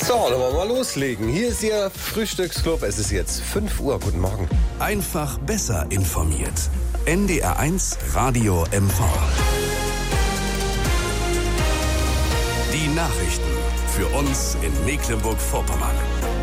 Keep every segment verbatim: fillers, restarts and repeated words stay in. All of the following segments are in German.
So, dann wollen wir mal loslegen. Hier ist Ihr Frühstücksclub. Es ist jetzt fünf Uhr. Guten Morgen. Einfach besser informiert. N D R eins Radio M V. Die Nachrichten für uns in Mecklenburg-Vorpommern.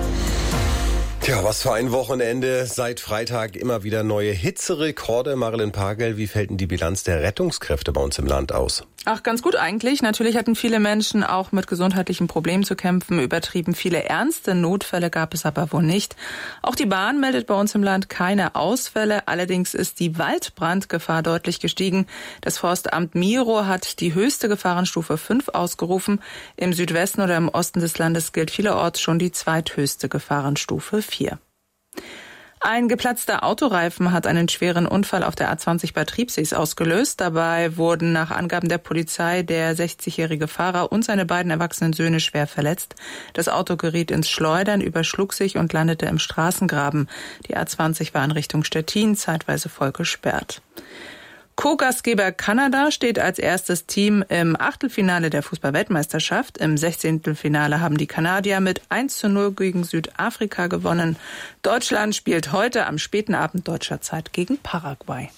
Tja, was für ein Wochenende. Seit Freitag immer wieder neue Hitzerekorde. Marilyn Pagel, wie fällt denn die Bilanz der Rettungskräfte bei uns im Land aus? Ach, ganz gut eigentlich. Natürlich hatten viele Menschen auch mit gesundheitlichen Problemen zu kämpfen. Übertrieben viele ernste Notfälle gab es aber wohl nicht. Auch die Bahn meldet bei uns im Land keine Ausfälle. Allerdings ist die Waldbrandgefahr deutlich gestiegen. Das Forstamt Miro hat die höchste Gefahrenstufe fünf ausgerufen. Im Südwesten oder im Osten des Landes gilt vielerorts schon die zweithöchste Gefahrenstufe vier. Ein geplatzter Autoreifen hat einen schweren Unfall auf der A zwanzig bei Triebsees ausgelöst. Dabei wurden nach Angaben der Polizei der sechzigjährige Fahrer und seine beiden erwachsenen Söhne schwer verletzt. Das Auto geriet ins Schleudern, überschlug sich und landete im Straßengraben. Die A zwanzig war in Richtung Stettin zeitweise voll gesperrt. Co-Gastgeber Kanada steht als erstes Team im Achtelfinale der Fußball-Weltmeisterschaft. Im Sechzehntelfinale haben die Kanadier mit eins zu null gegen Südafrika gewonnen. Deutschland spielt heute am späten Abend deutscher Zeit gegen Paraguay.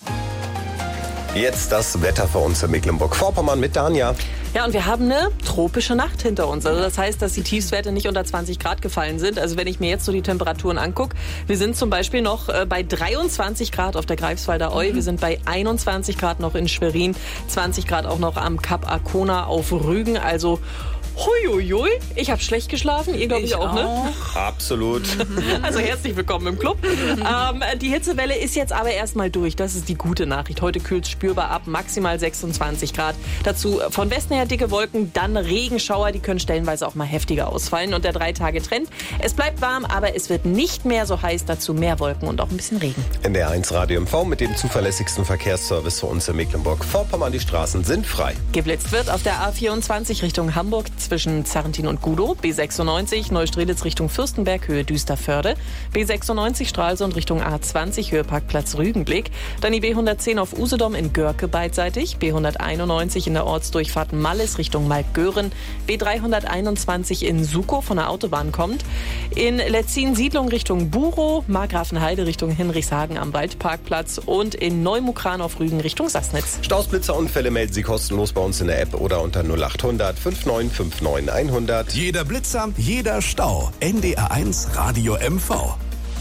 Jetzt das Wetter für uns in Mecklenburg-Vorpommern mit Danja. Ja, und wir haben eine tropische Nacht hinter uns. Also das heißt, dass die Tiefstwerte nicht unter zwanzig Grad gefallen sind. Also wenn ich mir jetzt so die Temperaturen angucke, wir sind zum Beispiel noch äh, bei dreiundzwanzig Grad auf der Greifswalder Eu. Mhm. Wir sind bei einundzwanzig Grad noch in Schwerin, zwanzig Grad auch noch am Kap Arkona auf Rügen. Also huiuiui, ich habe schlecht geschlafen, ihr glaube ich, ich auch, auch, ne? Absolut. Also herzlich willkommen im Club. ähm, die Hitzewelle ist jetzt aber erstmal durch, das ist die gute Nachricht. Heute kühlt es spürbar ab, maximal sechsundzwanzig Grad. Dazu von Westen her dicke Wolken, dann Regenschauer, die können stellenweise auch mal heftiger ausfallen. Und der Drei-Tage-Trend, es bleibt warm, aber es wird nicht mehr so heiß, dazu mehr Wolken und auch ein bisschen Regen. N D R eins Radio M V mit dem zuverlässigsten Verkehrsservice für uns in Mecklenburg-Vorpommern. Die Straßen sind frei. Geblitzt wird auf der A vierundzwanzig Richtung Hamburg zwischen Zarrentin und Gudow, B sechsundneunzig Neustrelitz Richtung Fürstenberg, Höhe Düsterförde, B sechsundneunzig Stralsund Richtung A zwanzig, Höhe Parkplatz Rügenblick, dann die B hundertzehn auf Usedom in Görke beidseitig, B hunderteinundneunzig in der Ortsdurchfahrt Malles Richtung Malkgören, B dreihunderteinundzwanzig in Sukow von der Autobahn kommt, in Letzin Siedlung Richtung Burow, Markgrafenheide Richtung Hinrichshagen am Waldparkplatz und in Neumukran auf Rügen Richtung Sassnitz. Stausblitzerunfälle melden Sie kostenlos bei uns in der App oder unter null achthundert fünfundneunzig fünfundneunzig hundert. Jeder Blitzer, jeder Stau. N D R eins Radio M V.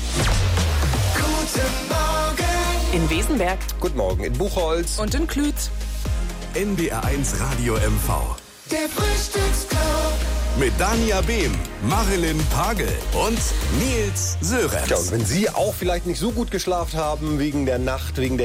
Guten Morgen in Wesenberg. Guten Morgen in Buchholz. Und in Klütz. N D R eins Radio M V. Der Frühstücksclub Mit Danja Behm, Marilyn Pagel und Nils Sörenz. Ja, und wenn Sie auch vielleicht nicht so gut geschlafen haben wegen der Nacht, wegen der